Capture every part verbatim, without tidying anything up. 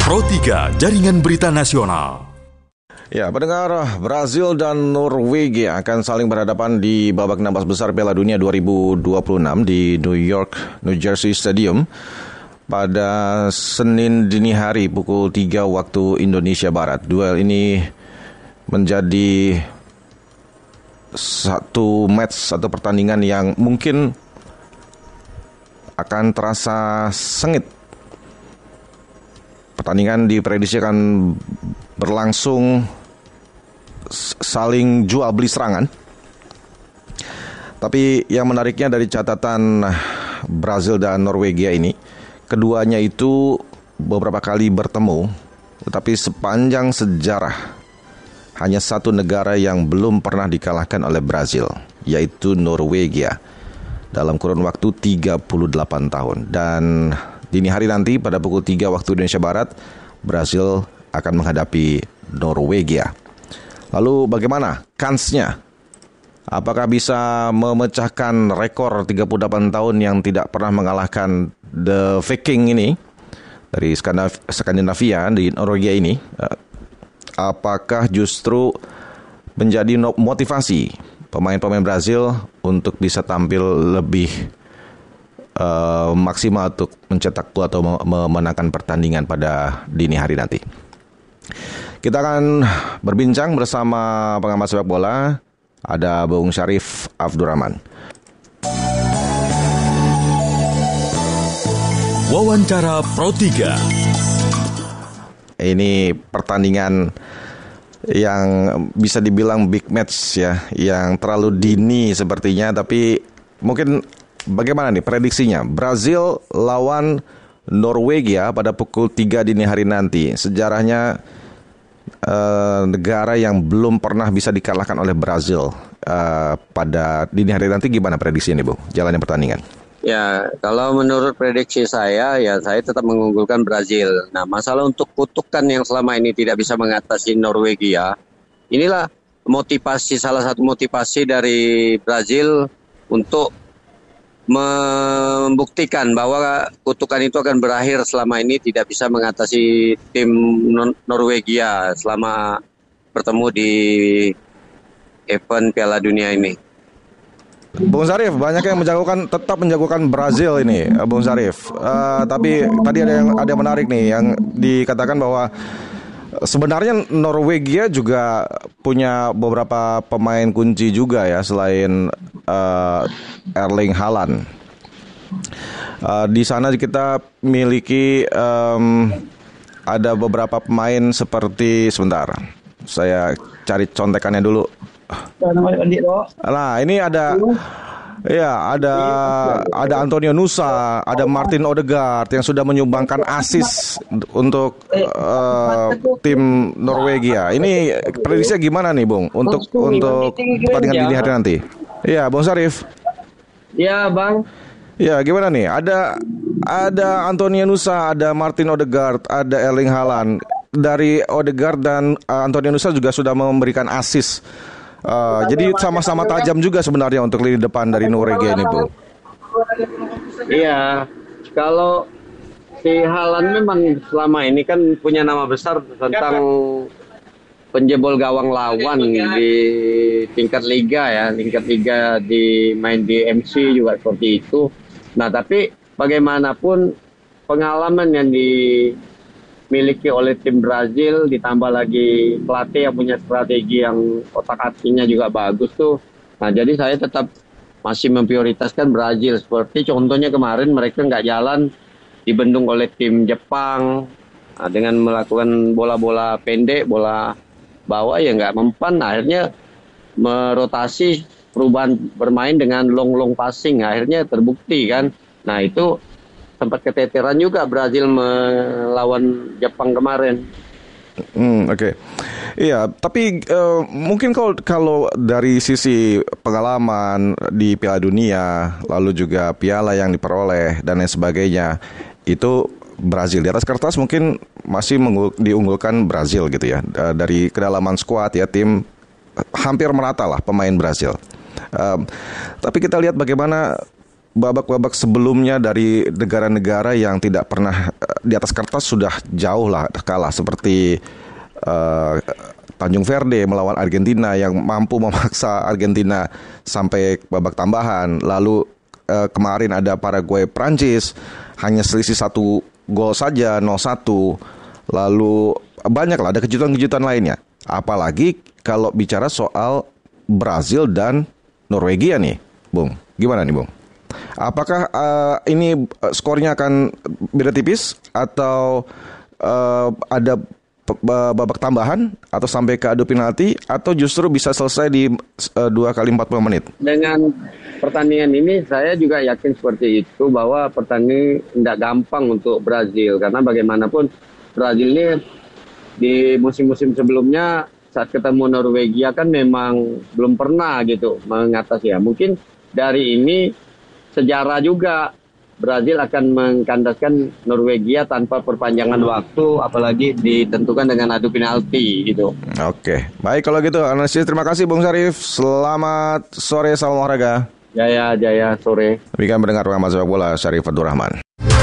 Pro tiga, Jaringan Berita Nasional. Ya, pendengar, Brazil dan Norwegia akan saling berhadapan di babak enam belas besar Piala Dunia dua ribu dua puluh enam di New York, New Jersey Stadium pada Senin dini hari pukul tiga waktu Indonesia Barat. Duel ini menjadi satu match atau pertandingan yang mungkin akan terasa sengit. Pertandingan diprediksi akan berlangsung saling jual beli serangan. Tapi yang menariknya dari catatan Brazil dan Norwegia ini, keduanya itu beberapa kali bertemu, tetapi sepanjang sejarah hanya satu negara yang belum pernah dikalahkan oleh Brazil, yaitu Norwegia, dalam kurun waktu tiga puluh delapan tahun. Dan dini hari nanti pada pukul tiga waktu Indonesia Barat, Brazil akan menghadapi Norwegia. Lalu bagaimana kansnya? Apakah bisa memecahkan rekor tiga puluh delapan tahun yang tidak pernah mengalahkan The Viking ini dari Skandinavia di Norwegia ini? Apakah justru menjadi motivasi pemain-pemain Brazil untuk bisa tampil lebih uh, maksimal untuk mencetak gol atau memenangkan pertandingan pada dini hari nanti? Kita akan berbincang bersama pengamat sepak bola, ada Bung Syarif Abdurrahman. Wawancara Pro tiga. Ini pertandingan yang bisa dibilang big match ya, yang terlalu dini sepertinya, tapi mungkin bagaimana nih prediksinya? Brazil lawan Norwegia pada pukul tiga dini hari nanti. Sejarahnya eh, negara yang belum pernah bisa dikalahkan oleh Brazil eh, pada dini hari nanti. Gimana prediksi ini, Bu? Jalannya pertandingan. Ya, kalau menurut prediksi saya, ya saya tetap mengunggulkan Brazil. Nah, masalah untuk kutukan yang selama ini tidak bisa mengatasi Norwegia, inilah motivasi, salah satu motivasi dari Brazil untuk membuktikan bahwa kutukan itu akan berakhir selama ini tidak bisa mengatasi tim Norwegia selama bertemu di event Piala Dunia ini. Bung Syarif, banyak yang menjagokan, tetap menjagokan Brazil ini, Bung Syarif. Uh, tapi tadi ada yang ada yang menarik nih, yang dikatakan bahwa sebenarnya Norwegia juga punya beberapa pemain kunci juga ya, selain uh, Erling Haaland. Uh, di sana kita miliki um, ada beberapa pemain seperti, sebentar, saya cari contekannya dulu. Nah, ini ada ya ada ada Antonio Nusa, ada Martin Odegaard yang sudah menyumbangkan assist untuk uh, tim Norwegia. Ini prediksinya gimana nih, Bung, untuk untuk pertandingan dini hari nanti? Iya, Bung Syarif. Ya, Bang. Ya, gimana nih? Ada ada Antonio Nusa, ada Martin Odegaard, ada Erling Haaland. Dari Odegaard dan uh, Antonio Nusa juga sudah memberikan assist. Uh, jadi sama-sama tajam juga sebenarnya untuk lini depan dari Norwegia ini, Bu. Iya, kalau si Haaland memang selama ini kan punya nama besar tentang penjebol gawang lawan di tingkat liga ya, tingkat liga di main di M C juga seperti itu. Nah, tapi bagaimanapun pengalaman yang di miliki oleh tim Brazil, ditambah lagi pelatih yang punya strategi yang otak-atiknya juga bagus tuh. Nah, jadi saya tetap masih memprioritaskan Brazil. Seperti contohnya kemarin mereka nggak jalan, dibendung oleh tim Jepang. Nah, dengan melakukan bola-bola pendek, bola bawah ya nggak mempan. Akhirnya merotasi perubahan bermain dengan long-long passing. Akhirnya terbukti kan. Nah, itu sempat keteteran juga Brazil melawan Jepang kemarin. Hmm, oke. Okay. Iya, tapi uh, mungkin kalau kalau dari sisi pengalaman di Piala Dunia, lalu juga piala yang diperoleh dan lain sebagainya, itu Brazil di atas kertas mungkin masih menggul, diunggulkan Brazil gitu ya. Uh, dari kedalaman skuad ya, tim hampir merata lah pemain Brazil. Uh, tapi kita lihat bagaimana babak-babak sebelumnya dari negara-negara yang tidak pernah uh, di atas kertas sudah jauh lah kalah seperti uh, Tanjung Verde melawan Argentina yang mampu memaksa Argentina sampai babak tambahan. Lalu uh, kemarin ada Paraguay Prancis hanya selisih satu gol saja nol satu. Lalu banyak lah ada kejutan-kejutan lainnya. Apalagi kalau bicara soal Brazil dan Norwegia nih, Bung. Gimana nih, Bung? Apakah uh, ini uh, skornya akan beda tipis atau uh, ada babak tambahan atau sampai ke adu penalti atau justru bisa selesai di uh, dua kali empat puluh menit? Dengan pertandingan ini saya juga yakin seperti itu bahwa pertandingan tidak gampang untuk Brazil karena bagaimanapun Brazil ini di musim-musim sebelumnya saat ketemu Norwegia kan memang belum pernah gitu mengatasi ya. Mungkin dari ini sejarah juga Brazil akan mengkandaskan Norwegia tanpa perpanjangan waktu, apalagi ditentukan dengan adu penalti gitu. Oke, baik kalau gitu analisis. Terima kasih Bung Syarif. Selamat sore, salam olahraga. Jaya, jaya sore. Demikian mendengar pengamat sepak bola Syarif Abdurrahman.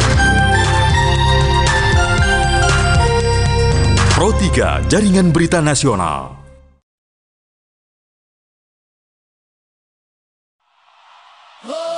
Pro tiga Jaringan Berita Nasional. Oh